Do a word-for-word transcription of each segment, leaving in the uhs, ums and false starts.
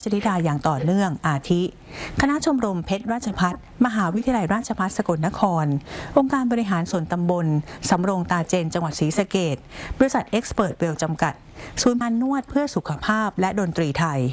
ชลิดาอย่างต่อเนื่องอาทิคณะชมรมเพชรราชภัฏมหาวิทยาลัยราชภัฏสกลนครองค์การบริหารส่วนตำบลสำโรงตาเจนจังหวัดศรีสะเกษบริษัทเอ็กซ์เพิร์ตเวลจำกัดศูนย์การนวดเพื่อสุขภาพและดนตรีไทย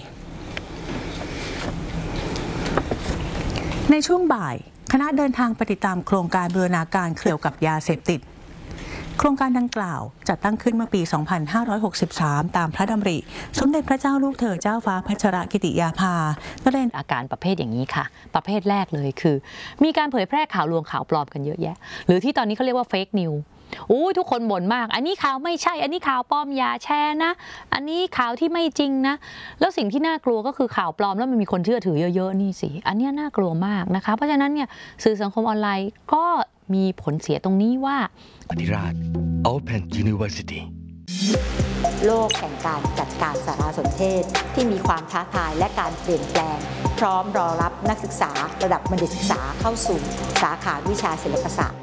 ในช่วงบ่ายคณะเดินทางไปติดตามโครงการบูรณาการเกี่ยวกับยาเสพติดโครงการดังกล่าวจัดตั้งขึ้นเมื่อปี สองพันห้าร้อยหกสิบสาม ตามพระดำริสมเด็จพระเจ้าลูกเธอเจ้าฟ้าพัชรกิติยาภาก็เล่นอาการประเภทอย่างนี้ค่ะประเภทแรกเลยคือมีการเผยแพร่ข่าวลวงข่าวปลอมกันเยอะแยะหรือที่ตอนนี้เขาเรียกว่าเฟกนิวโอ้ทุกคนบ่นมากอันนี้ข่าวไม่ใช่อันนี้ข่าวปลอมอย่าแชร์นะอันนี้ข่าวที่ไม่จริงนะแล้วสิ่งที่น่ากลัวก็คือข่าวปลอมแล้วมันมีคนเชื่อถือเยอะๆนี่สิอันนี้น่ากลัวมากนะคะเพราะฉะนั้นเนี่ยสื่อสังคมออนไลน์ก็มีผลเสียตรงนี้ว่าปฏิราช Open University โลกแห่งการจัดการสารสนเทศที่มีความท้าทายและการเปลี่ยนแปลงพร้อมรอรับนักศึกษาระดับบัณฑิตศึกษาเข้าสู่สาขาวิชาศิลปศาสตร์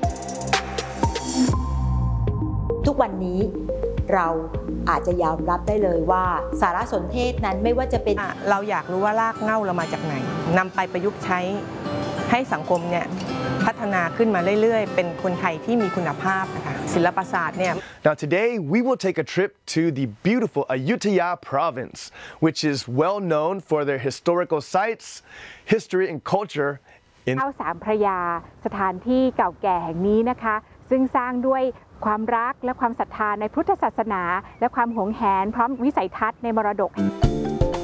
ทุกวันนี้เราอาจจะยอมรับได้เลยว่าสารสนเทศนั้นไม่ว่าจะเป็นเราอยากรู้ว่ารากเหง้าเรามาจากไหนนำไปประยุกต์ใช้ให้สังคมเนี่ยพัฒนาขึ้นมาเรื่อยๆเป็นคนไทยที่มีคุณภาพนะคะศิลปศาสตร์เนี่ย Now today we will take a trip to the beautiful Ayutthaya province, which is well known for their historical sites, history and culture. เท้าสามพระยาสถานที่เก่าแก่แห่งนี้นะคะซึ่งสร้างด้วยความรักและความศรัทธาในพุทธศาสนาและความหวงแหนพร้อมวิสัยทัศน์ในมรดก